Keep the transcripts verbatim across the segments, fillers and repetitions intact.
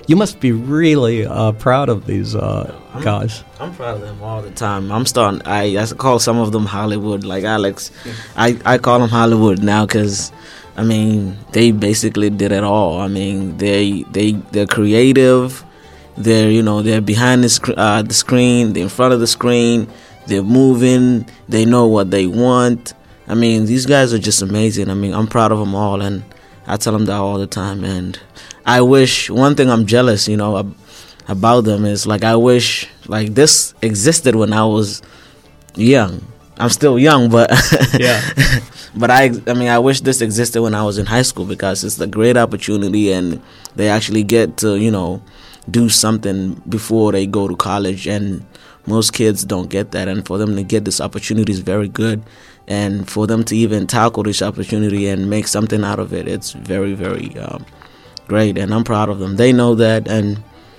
You must be really uh, proud of these uh, I'm, guys. I'm proud of them all the time. I'm starting. I, I call some of them Hollywood, like Alex. I, I call them Hollywood now because, I mean, they basically did it all. I mean, they they they're creative. They're you know they're behind the sc- uh, the screen. They're in front of the screen. They're moving. They know what they want. I mean, these guys are just amazing. I mean, I'm proud of them all, and I tell them that all the time. And I wish, one thing I'm jealous, you know, ab- about them is, like, I wish, like, this existed when I was young. I'm still young, but Yeah. but I, I mean, I wish this existed when I was in high school, because it's a great opportunity, and they actually get to, you know, do something before they go to college, and most kids don't get that, and for them to get this opportunity is very good, and for them to even tackle this opportunity and make something out of it, it's very, very um, great, and I'm proud of them. They know that, and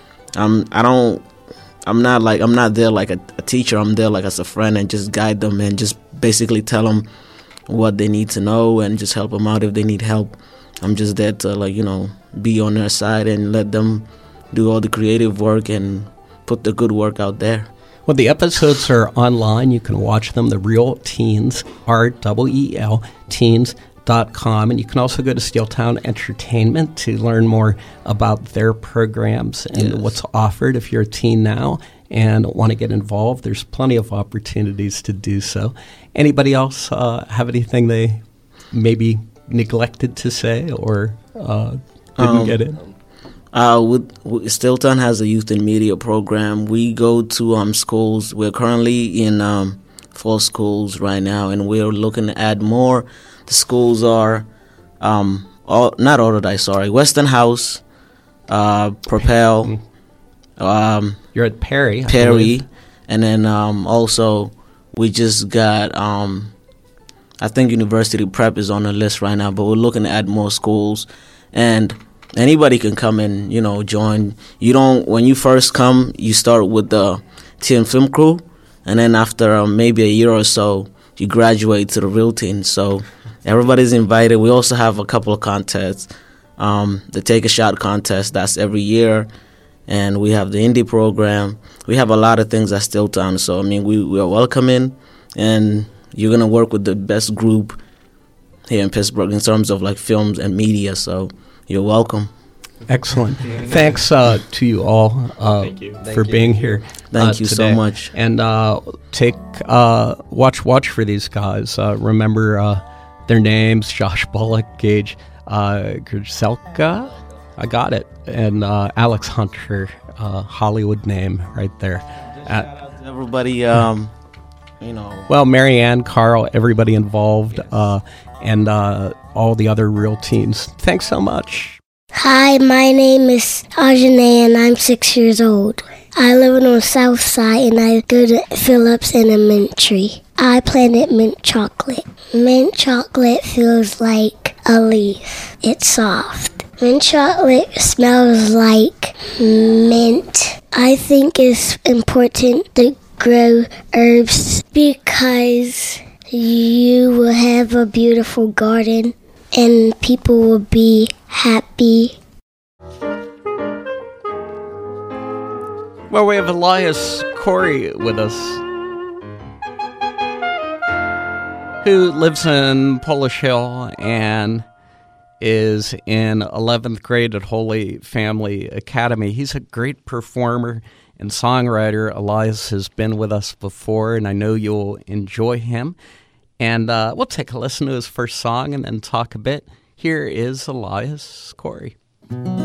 I'm I don't I'm not like I'm not there like a, a teacher. I'm there like as a friend, and just guide them and just basically tell them what they need to know and just help them out if they need help. I'm just there to, like, you know, be on their side and let them do all the creative work and put the good work out there. Well, the episodes are online. You can watch them. The Reel Teens, R E E L, teens dot com. And you can also go to Steeltown Entertainment to learn more about their programs and Yes. what's offered. If you're a teen now and want to get involved, there's plenty of opportunities to do so. Anybody else uh, have anything they maybe neglected to say or uh, didn't Um, get in? Uh, with, with Steeltown has a youth and media program. We go to um schools. We're currently in um four schools right now, and we're looking to add more. The schools are um all, not Allderdice, sorry, Weston House, uh, Propel, um, You're at Perry. I Perry, believe. and then um also we just got um I think University Prep is on the list right now, but we're looking to add more schools, and anybody can come and, you know, join. You don't, when you first come, you start with the teen film crew, and then after um, maybe a year or so, you graduate to the real teen. So everybody's invited. We also have a couple of contests. Um, the Take a Shot contest, that's every year, and we have the indie program. We have a lot of things at Steeltown. So I mean, we, we are welcoming, and you're gonna work with the best group here in Pittsburgh in terms of like films and media. So you're welcome. Excellent. Thanks uh, to you all uh, Thank you. for Thank you. being here. Thank uh, you so today. much. And uh, take uh, watch watch for these guys. Uh, remember uh, their names: Josh Bullock, Gage uh, Grzelka. I got it. And uh, Alex Hunter, uh, Hollywood name right there. Uh, Everybody, um, you know. well, Marianne, Carl, everybody involved, uh, and uh, all the other real teens. Thanks so much. Hi, my name is Ajane and I'm six years old. I live on the south side and I go to Phillips Elementary. I planted mint chocolate. Mint chocolate feels like a leaf. It's soft. Mint chocolate smells like mint. I think it's important to grow herbs because you will have a beautiful garden and people will be happy. Well, we have Elias Corey with us, who lives in Polish Hill and is in eleventh grade at Holy Family Academy. He's a great performer and songwriter. Elias has been with us before, and I know you'll enjoy him. And uh, we'll take a listen to his first song and then talk a bit. Here is Elias Corey.